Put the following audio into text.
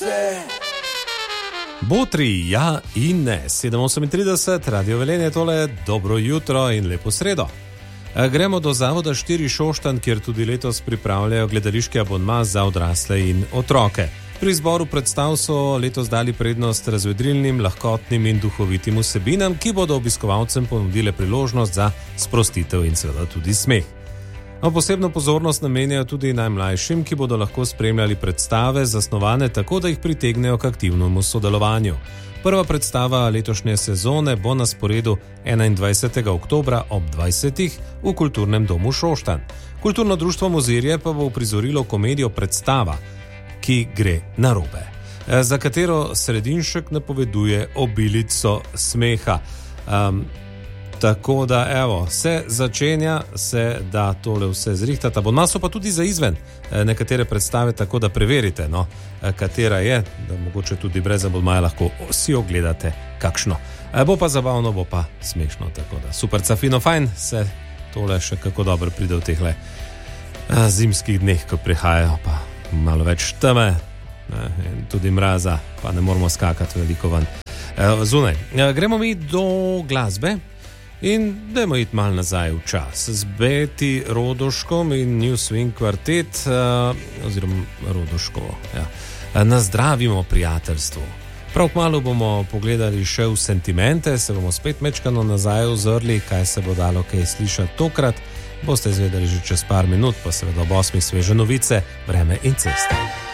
Botri, ja in ne. 7:38, Radio Velenje, tole, dobro jutro in lepo sredo. Gremo do Zavoda 4 Šoštanj, kjer tudi letos pripravljajo gledališki abonma za odrasle in otroke. Pri izboru predstav so letos dali prednost razvedrilnim, lahkotnim in duhovitim vsebinam, ki bodo obiskovalcem ponudile priložnost za sprostitev in seveda tudi smeh. Posebno pozornost namenjajo tudi najmlajšim, ki bodo lahko spremljali predstave, zasnovane tako, da jih pritegnejo k aktivnemu sodelovanju. Prva predstava letošnje sezone bo na sporedu 21. oktobra ob 20. v Kulturnem domu Šoštanj. Kulturno društvo Mozirje pa bo uprizorilo komedijo Predstava, ki gre narobe, za katero Sredinšek napoveduje obilico smeha. Tako da, evo, se začenja, se da tole vse zrihtati. Abonma so pa tudi za izven nekatere predstave, tako da preverite, no, katera je, da mogoče tudi brez abonmaja lahko si ogledate kakšno. Bo pa zabavno, bo pa smešno, tako da super, fino, fajn, se tole še kako dobro pride v tehle zimskih dneh, ko prihajajo, pa malo več teme, in tudi mraza, pa ne moramo skakati veliko ven zunaj. Gremo mi do glasbe. In dajmo iti malo nazaj v čas. Z Beti Rodoškom in New Swing Quartet, oziroma Rodoškovo, ja. Nazdravimo prijateljstvu. Prav kmalu bomo pogledali še v sentimente, se bomo spet mečkano nazaj ozrli, kaj se bo dalo kaj slišati tokrat. Boste izvedeli že čez par minut, pa seveda ob 8 sveže novice, vreme in ceste.